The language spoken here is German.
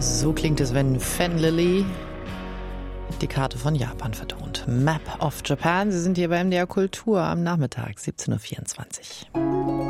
So klingt es, wenn Fen Lily die Karte von Japan vertont. Map of Japan. Sie sind hier bei MDR Kultur am Nachmittag, 17.24 Uhr.